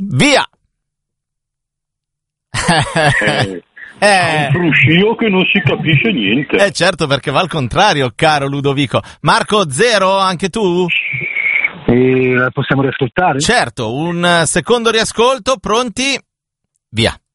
Via! Un fruscio che non si capisce niente. Certo, perché va al contrario, caro Ludovico. Marco, 0, anche tu? E la possiamo riascoltare? Certo, un secondo riascolto, pronti? Via.